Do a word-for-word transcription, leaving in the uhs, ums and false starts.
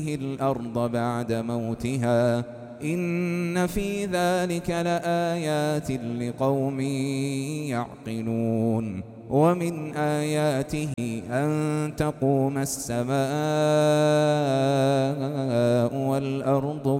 الأرض بعد موتها إن في ذلك لآيات لقوم يعقلون ومن آياته أن تقوم السماء والأرض